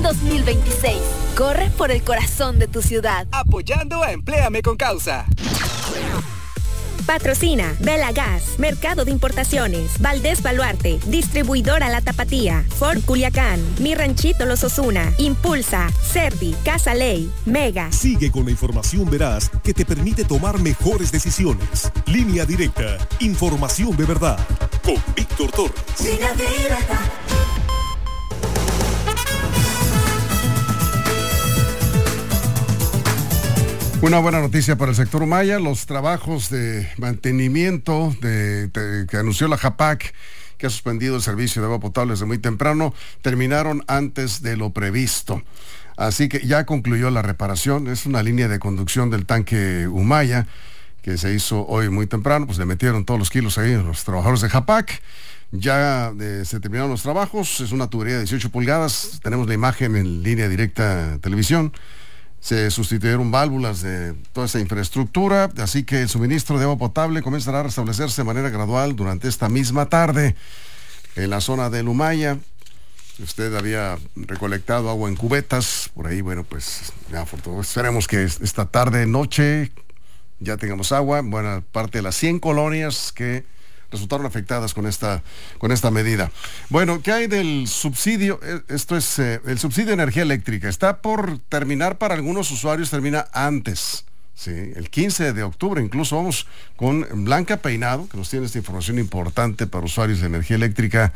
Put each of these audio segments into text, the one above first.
2026. Corre por el corazón de tu ciudad. Apoyando a Empléame con Causa. Patrocina Vela Gas, Mercado de Importaciones, Valdés Baluarte, Distribuidora La Tapatía, Ford Culiacán, Mi Ranchito Los Osuna, Impulsa, Cerdi, Casa Ley, Mega. Sigue con la información veraz que te permite tomar mejores decisiones. Línea Directa, información de verdad. Con Víctor Torres. Línea Directa. Una buena noticia para el sector Humaya. Los trabajos de mantenimiento que anunció la JAPAC, que ha suspendido el servicio de agua potable desde muy temprano, terminaron antes de lo previsto. Así que ya concluyó la reparación. Es una línea de conducción del tanque Humaya que se hizo hoy muy temprano. Pues le metieron todos los kilos ahí a los trabajadores de JAPAC. Ya se terminaron los trabajos. Es una tubería de 18 pulgadas. Tenemos la imagen en Línea Directa Televisión. Se sustituyeron válvulas de toda esa infraestructura, así que el suministro de agua potable comenzará a restablecerse de manera gradual durante esta misma tarde. En la zona del Humaya, usted había recolectado agua en cubetas, por ahí, bueno, pues ya esperemos que esta tarde, noche, ya tengamos agua en buena parte de las 100 colonias que resultaron afectadas con esta medida. Bueno, ¿qué hay del subsidio? Esto es el subsidio de energía eléctrica. Está por terminar para algunos usuarios, termina antes. Sí, el 15 de octubre. Incluso vamos con Blanca Peinado, que nos tiene esta información importante para usuarios de energía eléctrica.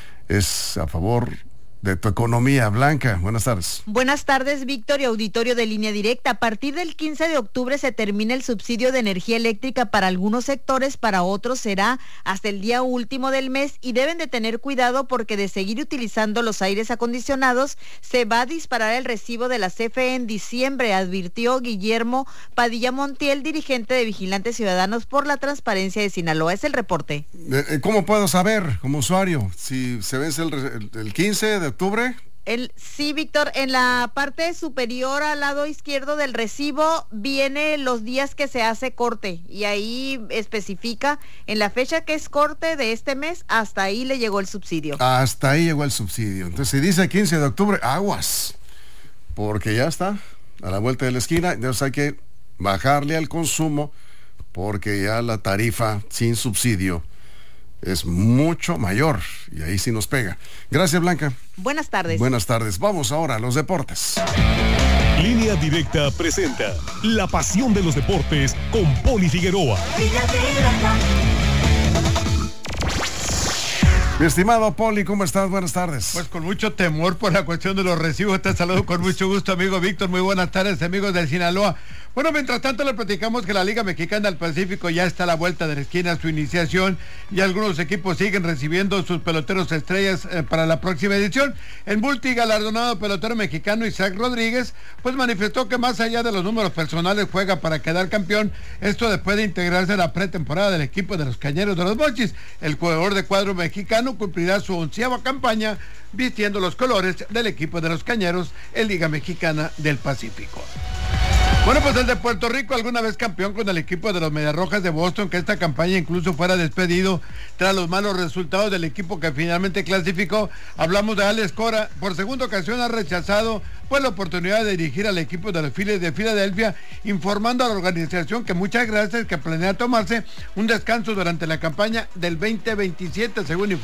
Es a favor de tu economía. Blanca, buenas tardes. Buenas tardes, Víctor y auditorio de Línea Directa. A partir del 15 de octubre se termina el subsidio de energía eléctrica para algunos sectores, para otros será hasta el día último del mes y deben de tener cuidado porque de seguir utilizando los aires acondicionados se va a disparar el recibo de la CFE en diciembre, advirtió Guillermo Padilla Montiel, dirigente de Vigilantes Ciudadanos por la Transparencia de Sinaloa. Es el reporte. ¿Cómo puedo saber como usuario si se vence el 15 de octubre? Sí, Víctor, en la parte superior al lado izquierdo del recibo viene los días que se hace corte y ahí especifica en la fecha que es corte de este mes, hasta ahí le llegó el subsidio. Hasta ahí llegó el subsidio. Entonces, si dice 15 de octubre, aguas, porque ya está a la vuelta de la esquina. Entonces hay que bajarle al consumo porque ya la tarifa sin subsidio es mucho mayor y ahí sí nos pega. Gracias, Blanca. Buenas tardes. Buenas tardes. Vamos ahora a los deportes. Línea Directa presenta La Pasión de los Deportes con Poli Figueroa. Mi estimado Poli, ¿cómo estás? Buenas tardes. Pues con mucho temor por la cuestión de los recibos. Te saludo con mucho gusto, amigo Víctor. Muy buenas tardes, amigos del Sinaloa. Bueno, mientras tanto le platicamos que la Liga Mexicana del Pacífico ya está a la vuelta de la esquina, su iniciación, y algunos equipos siguen recibiendo sus peloteros estrellas para la próxima edición. El multigalardonado pelotero mexicano Isaac Rodríguez, pues manifestó que más allá de los números personales juega para quedar campeón, esto después de integrarse a la pretemporada del equipo de los Cañeros de los Mochis. El jugador de cuadro mexicano cumplirá su 11ª campaña vistiendo los colores del equipo de los Cañeros en Liga Mexicana del Pacífico. Bueno, pues el de Puerto Rico, alguna vez campeón con el equipo de los Mediarrojas de Boston, que esta campaña incluso fuera despedido tras los malos resultados del equipo que finalmente clasificó. Hablamos de Alex Cora, por segunda ocasión ha rechazado pues la oportunidad de dirigir al equipo de los Phillies de Filadelfia, informando a la organización que muchas gracias, que planea tomarse un descanso durante la campaña del 2027, según informó